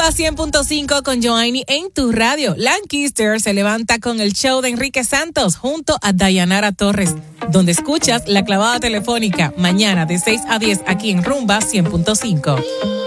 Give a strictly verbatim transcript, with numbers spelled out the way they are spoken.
Rumba cien punto cinco con Joanny en tu radio. Lancaster se levanta con el show de Enrique Santos junto a Dayanara Torres, donde escuchas La Clavada Telefónica mañana de seis a diez aquí en Rumba cien punto cinco.